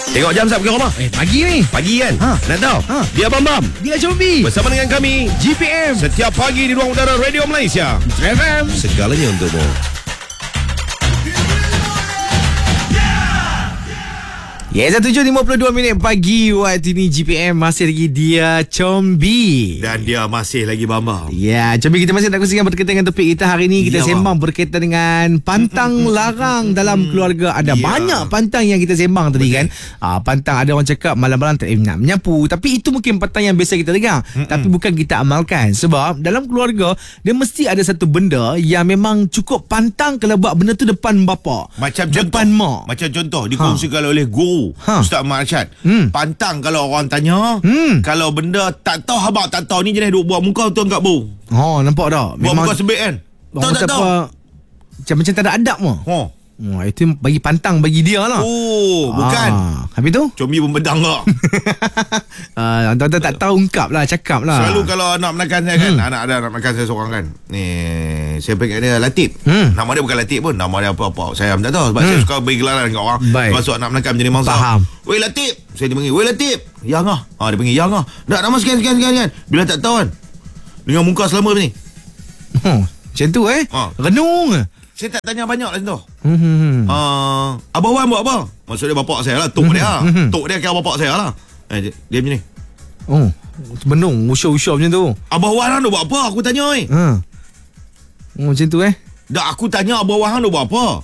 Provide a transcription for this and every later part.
Tengok jam sap ke rumah? Pagi ni. Pagi kan? Nak tahu? Dia Bam Dia Combi. bersama dengan kami GPM. setiap pagi di ruang udara Radio Malaysia. FM. Segalanya untukmu. Ya, 7.52 pagi waktu ni GPM masih lagi dia Combi. Dan dia masih lagi Bam. Ya, Combi, kita masih nak kongsikan berkaitan dengan topik kita hari ni. Kita Ya, sembang berkaitan dengan pantang larang dalam keluarga. Ada banyak pantang yang kita sembang tadi kan. Pantang, ada orang cakap malam-malam tak nak menyapu. Tapi itu mungkin pantang yang biasa kita dengar. Tapi bukan kita amalkan. Sebab dalam keluarga, dia mesti ada satu benda yang memang cukup pantang kalau buat benda tu depan bapa. Macam depan contoh, mak. Macam contoh dikongsikan oleh guru Ustaz Mak Arsyad. Pantang kalau orang tanya, kalau benda tak tahu, abang tak tahu ni jenis duk buat muka tu anggap bu. Nampak tak? Buat muka sebik kan. Tak tahu. Macam tak ada adab mah. Itu bagi pantang bagi dia lah. Bukan. Habis tu? Combi pun pedang tak. Tuan-tuan tak tahu ungkap lah, cakap lah. Selalu kalau anak menakan saya kan, anak menakan saya seorang kan. Ni saya panggil dia Latif. Nama dia bukan Latif pun, nama dia apa-apa saya tak tahu sebab saya suka beri gelaran kat orang. Masuk anak menakan menjadi mangsa. Faham. Weh Latif. Saya dipanggil, "Weh Latif." "Ya ngah." Dia panggil, "Ya ngah." "Dak nama sekian." Bila tak tahu kan. Dengan muka selama ni. Macam tu renung. Saya tak tanya banyak lah tu. Abah Wan buat apa? Maksud dia bapak saya lah. Tok dia. Tok dia kira bapak saya lah. Dia macam ni. Menung, usah-usah macam tu. Abah Wan buat apa? Aku tanya macam tu Dak, aku tanya Abah Wan buat apa?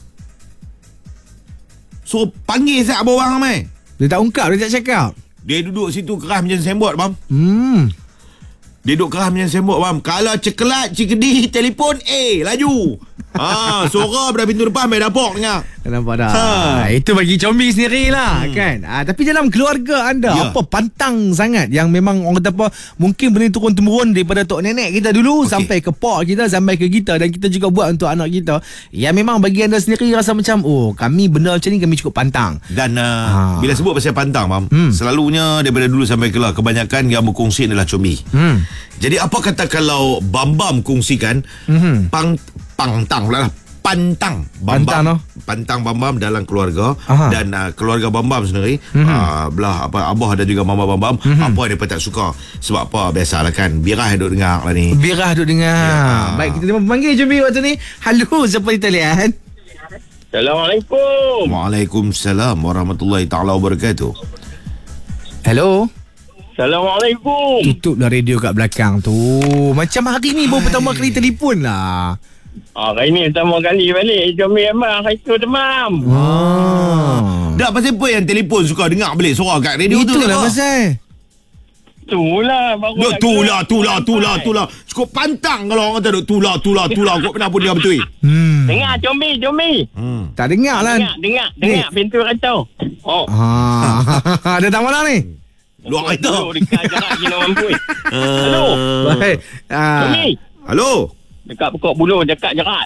So panggil saya Abah Wan mai. Dia tak ungkap, dia tak cakap. Dia duduk situ keras macam sembot bam. Dia duduk keras macam sembot bam. Kalau cekelat cikedi telefon laju. Suara pada pintu depan main dapur dengar. Nampak dah. Itu bagi Combi sendiri lah kan. Tapi dalam keluarga anda apa pantang sangat yang memang orang kata apa, mungkin benda turun-temurun daripada tok nenek kita dulu sampai ke pak kita, sampai ke kita, dan kita juga buat untuk anak kita, yang memang bagi anda sendiri rasa macam kami benda macam ni kami cukup pantang. Dan bila sebut pasal pantang bam, selalunya daripada dulu sampai kelah kebanyakan yang berkongsi adalah Combi. Jadi apa kata kalau Bam kongsikan pantang pula lah. Pantang Bam dalam keluarga. Dan keluarga Bam sendiri, belah abah dan juga mama Bam, apa dia pun tak suka. Sebab apa, biasalah kan, birah duk dengar lah ni. Baik, kita panggil Combi waktu ni. Halo, siapa di talian? Assalamualaikum. Waalaikumsalam warahmatullahi ta'ala wabarakatuh. Hello. Assalamualaikum. Tutuplah radio kat belakang tu. Macam hari ni baru pertama kali telefon lah. Hari ni pertama kali balik Combi Abang Khaisul demam. Dah pasal apa yang telefon suka dengar balik suara kat radio tu? Itulah pasal. Itulah baru Tulah. Cukup pantang kalau orang kata tulah. Kau pernah pun dia betul. Dengar Combi. Tak dengar lah. Dengar pintu rantau. Ada tak mana ni? Luar kereta. Dekat jarak kena mampu. Halo. Baik. Combi. Halo. Dekat pokok bulu, dekat jarak.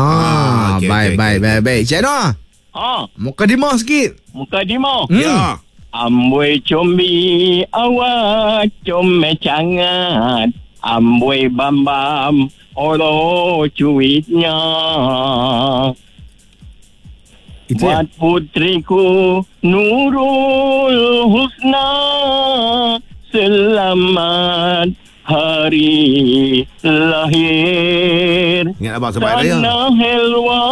Baik. Cik Noah. Mukadimah sikit. Mukadimah. Ya. Amboi Combi awak comel cangat. Amboi Bam olo cuitnya. Buat putriku Nurul Husna, selamat hari lahir. Ingat abang sebab raya. Sana Helwa,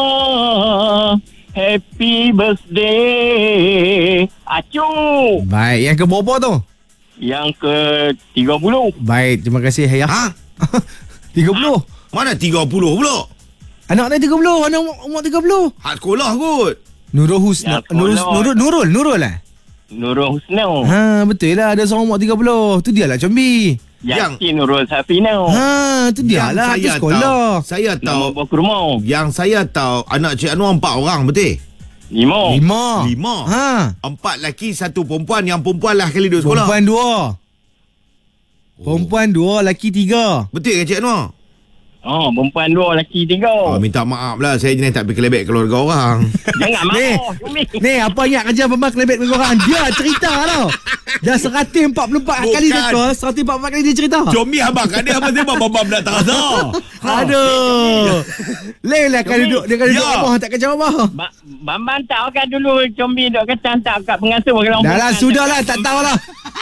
happy birthday Acu. Baik, yang ke berapa tu? Yang ke 30. Baik, terima kasih Hayah. 30? Mana 30 pula? Anak dia 30, anak umur 30. Hak sekolah kot. Nurul Husna. Nurul lah. Nurul Husna. Betul lah, ada seorang umur 30. Tu dia lah Combi. Yasin Nurul Safina. Tu dia lah, tu sekolah. Saya tahu. Nama buah kurma. Yang saya tahu, anak Cik Anwar 4 orang, betul? 5. 5. 4 lelaki, 1 perempuan. Yang perempuan lah kali duduk sekolah. Perempuan 2, lelaki 3. Betul ke Cik Anwar? Perempuan 2, lelaki 3. Minta maaf lah. Saya jenis tak pergi kelebek keluarga orang. Jangan Ni. marah, Cumi. Ni apa ingat kerja Bambang kelebek dengan korang? Dia cerita tau. Dah 144 kali dia call, 144 kali dia cerita. Comi abang kat dia apa sebab Bambam nak terasa. Aduh. Lain lah kan duduk. Dia kan duduk Ya. rumah tak kerja apa. Bambang tak kan dulu Cumi duk kata tak kat pengasuh kalau Dah lah, sudah lah. Tak tahulah.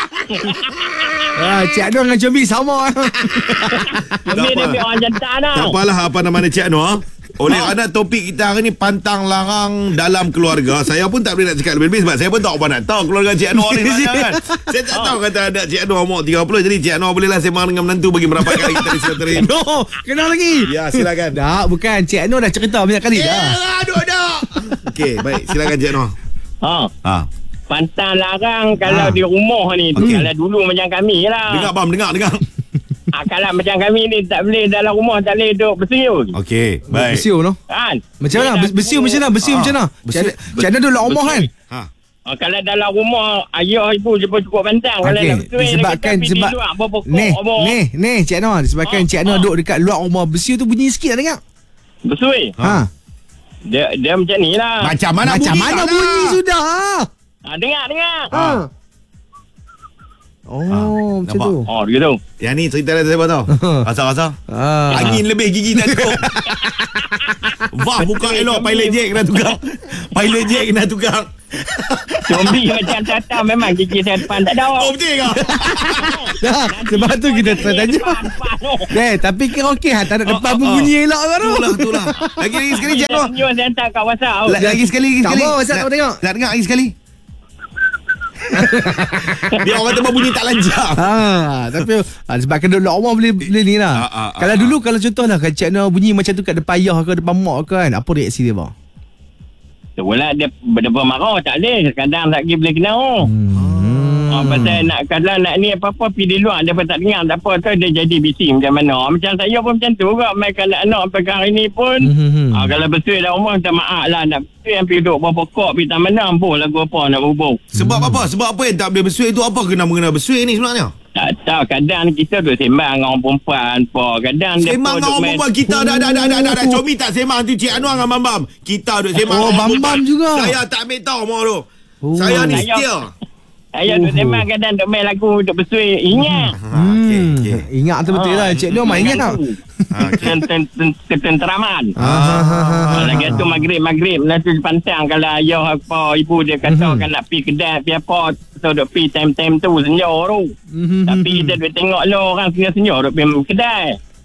Cik Anwar dengan Combi sama. Cumi dia biar orang jantan tau. Tak apalah apa nama dia Cik Anwar. Oleh kerana topik kita hari ni pantang larang dalam keluarga. Saya pun tak boleh nak cakap lebih-lebih sebab saya pun tak apa nak tahu keluarga Cik Anwar ni macam kan. Saya tak tahu kata ada Cik Anwar umur 30. Jadi Cik Anwar bolehlah sembang dengan menantu bagi merapatkan kita di Siloterim. No, kenal lagi. Ya, silakan. Tak, bukan. Cik Anwar dah cerita banyak kali dah. Aduh dah. Okey, baik. Silakan Cik Anwar. Ha. Pantang larang kalau di rumah ni. Okey. Kalau dulu macam kami lah. Dengar bam, dengar. Kalau macam kami ni tak boleh dalam rumah tak boleh duduk bersiul. Okey, baik. Bersiul no. Kan? Macam mana? Bersiul macam mana? Bersiul macam mana? Cik Anwar duduk rumah kan? Ha. Kalau dalam rumah ayah ibu cukup pantang. Kalau Okey, nak bersiul disebabkan sebab ni Cik Anwar disebabkan Cik Anwar duduk dekat luar rumah, bersiul tu bunyi sikit nak dengar. bersiul. Dia macam ni lah. Macam mana bunyi sudah. Dengar. Oh, macam nampak? tu. Gitu. Yang ni cerita dia siapa tahu? Rasa-rasa. Angin lebih gigi tak cukup. Wah, buka elok pilot jet kena tukang. Pilot jet kena tukang. Zombie macam tata memang gigi saya depan tak ada. Oh, betul ke? Sebab tu kita tanya. Tapi kira okey tak ada depan pun bunyi elok baru. Itulah. Lagi sekali Cik Anwar. Saya hantar kat WhatsApp. Lagi sekali. Tak apa, WhatsApp tak tengok. Nak dengar lagi sekali. Dia orang kata bunyi tak lancar. Tapi sebab kena duduk rumah boleh ni lah. Kalau dulu kalau contohlah kalau Cik Anwar bunyi macam tu kat depan ayah ke depan mak ke kan, apa reaksi dia bang? Itulah dia bermarah tak boleh. Kadang tak boleh kena. Pasal kalau nak ni apa-apa pergi di luar dia pun tak dengar tak apa tu dia jadi bising macam mana. Macam saya pun macam tu juga. Kalau anak pegang hari ni pun kalau bersuai dalam rumah minta maaf lah. Nak bersuai yang pergi duduk bawah pokok pergi taman nampuh lagu apa nak berhubung. Sebab apa? Sebab apa yang tak boleh bersuai tu? Apa kena mengena bersuai ni sebenarnya? Tak tahu kadang kita duduk sembang dengan orang perempuan apa. Kadang Sembang dengan orang perempuan kita dah Comi tak sembang tu Cik Anwar dengan Bambam. Kita duduk sembang dengan orang Bambam perempuan. juga. Saya tak ambil tahu mau tu. Saya ni setia. Saya duduk sembang kadang duduk main lagu duduk bersuai. Ingat. Okey. Ingat tu betul lah. Cik Anwar main ingat tak? Ketenteraman. Lagi tu maghrib lah tu pantang kalau ayah apa ibu dia kata kan nak pergi kedai pergi apa so duk pergi time-time tu senja tu. Tapi kita duk tengok lah orang senja duk pergi kedai.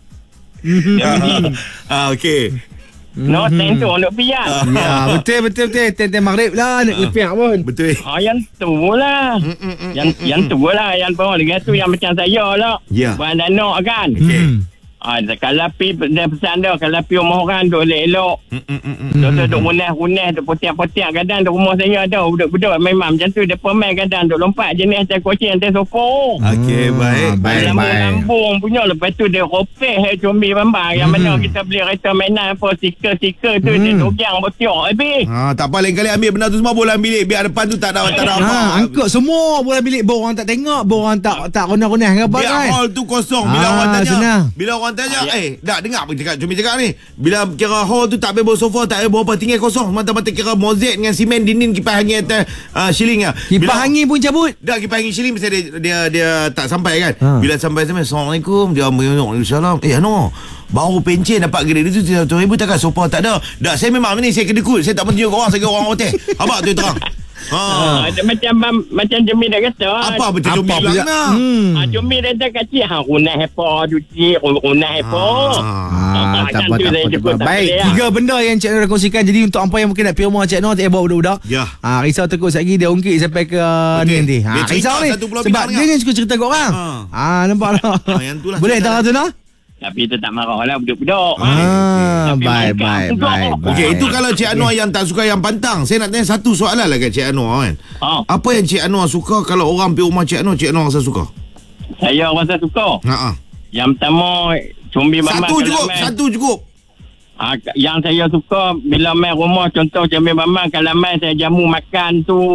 Okey. No time tu duk pergi kan. Ya, betul. Time maghrib lah nak lepiak pun. Betul. Yang tu lah. Yang tu lah yang bawah lagi tu yang macam saya lah. Ya. Buat anak kan. Kalau pergi dia pesan dia kalau pergi rumah orang duk elok-elok. Duk runah duk potiak-potiak kadang duk rumah saya ada budak-budak memang macam tu dia pemain kadang duk lompat jenis atas kucing atas sofa. Okey, baik. Lambung punya lepas tu dia ropeh Combi Bambang yang mana kita beli kereta mainan apa stiker tu dia dogang potiak habis. Tak apa lain kali ambil benda tu semua bola bilik biar depan tu tak ada apa. Angkut semua bola bilik bawa orang tak tengok, bawa orang tak runah-runah ke apa biar kan. hall tu kosong bila orang tanya. Senang. Bila orang tanya, dah dengar apa cakap Comi cakap ni. Bila kira hall tu tak boleh bawa sofa, tak boleh bawa apa, tinggal kosong. Mata-mata kira mozaik dengan simen dinding kipas angin atas shilling ah. Kipas angin pun cabut. Dah kipas angin shilling mesti dia tak sampai kan. Bila sampai Assalamualaikum, dia Waalaikumsalam. Ano? Baru pencen dapat grade itu 100,000 takkan sofa tak ada. Dah saya memang ni saya kedekut. Saya tak menunjuk orang, saya orang hotel. Abang tu terang. Macam Jumi dah kata apa betul Comi bilang nak Jumi dah kecil runah apa cuci runah apa tak apa. Baik, 3 benda yang Cik Anwar kongsikan. Jadi untuk hampa yang mungkin nak pergi rumah Cik Anwar tak payah bawa budak-budak. Risau terus sekali dia ungkit sampai ke nanti. Risau ni sebab dia ni suka cerita kat orang. Nampak tak? Boleh tak tu nak? Tapi kita tak marah lah budak-budak. Baik. Okey, itu kalau Cik Anwar yang tak suka yang pantang. Saya nak tanya satu soalan lah kat Cik Anwar kan. Apa yang Cik Anwar suka kalau orang pergi rumah Cik Anwar rasa suka? Saya rasa suka. Yang pertama Combi Bambang. Satu cukup. Yang saya suka bila main rumah contoh Combi Bambang kalau main saya jamu makan tu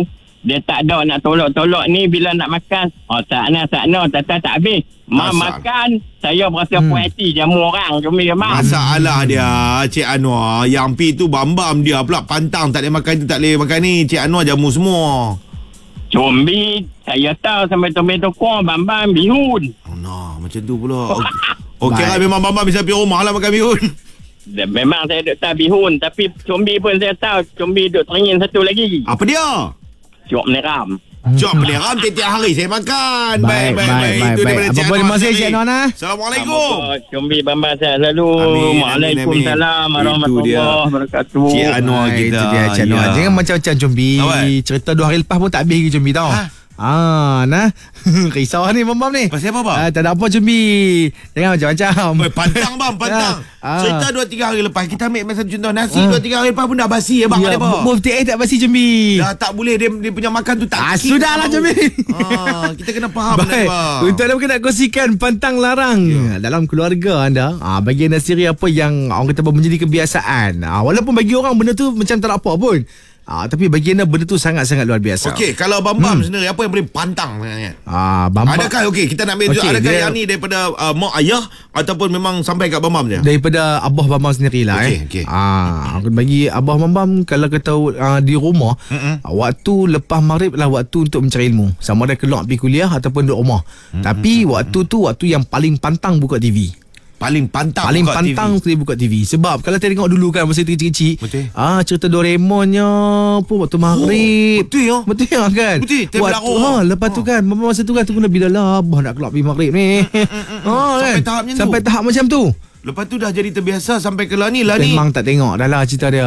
dia tak ada nak tolak-tolak ni bila nak makan. Sakna tak habis. Makan saya berasa puas hati jamu orang cumi memang. Masalah dia Cik Anwar, yang pi tu Bambam dia pula pantang, tak boleh makan tu, tak boleh makan ni. Cik Anwar jamu semua. Combi saya tahu sampai tokong Bambam bihun. Oh no, macam tu pula. Okey lah, memang Bambam bisa pergi rumah lah makan bihun. Memang saya duk tahu bihun, tapi combi pun saya tahu. Combi duk teringin satu lagi. Apa dia? Cok meneram. Jom peliram tiap-tiap hari saya makan. Baik. Itu daripada Cik Apa Anwar terima kasih sendiri. Cik Anwar. Assalamualaikum. Combi Bambam saya selalu. Amin. Waalaikumsalam Itu warahmatullahi wabarakatuh. Cik Anwar kita. Itu dia Cik Anwar. Ya. Jangan macam-macam combi. Awak? Cerita 2 hari lepas pun tak habis lagi combi tau. Nah. Risau ni Bambam ni. Pasal apa, bang? Tak ada apa combi. Jangan macam-macam. Pantang bang, pantang. Cerita 2-3 hari lepas. Kita ambil masa contoh nasi 2-3 hari lepas pun dah basi ya bang. Ya, Apa? Mufti tak basi combi. Dah tak boleh, dia punya makan tu tak sikit. Sudahlah combi. Kita kena faham benda ni, Baik. bang. Untuk anda nak kongsikan pantang larang dalam keluarga anda, bagi anda sendiri apa yang orang kata menjadi kebiasaan. Walaupun bagi orang benda tu macam tak ada apa pun. Tapi bagi anda benda tu sangat-sangat luar biasa. Okey, kalau Bambam sendiri apa yang paling pantang sebenarnya? Bambam Adakah kita nak ambil adakah yang ni daripada mak ayah ataupun memang sampai kat Bambam je? daripada abah Bambam sendirilah. Okey. Bagi abah Bambam, kalau kata di rumah, waktu lepas maghrib lah waktu untuk mencari ilmu. Sama ada keluar pergi kuliah ataupun duduk rumah. Tapi waktu tu waktu yang paling pantang buka TV. Paling pantang Sekali buka TV. Sebab kalau kita tengok dulu kan masa kecil-kecil, Betul. cerita Doraemonnya apa waktu maghrib. Betul ya kan. Betul, time belarang. Lepas tu kan masa tu kan tunggu bila lah abah nak keluar pergi maghrib ni. Sampai tahap macam tu. Sampai tahap macam tu. Lepas tu dah jadi terbiasa sampai ke lah ni. Memang tak tengok dah lah cerita dia.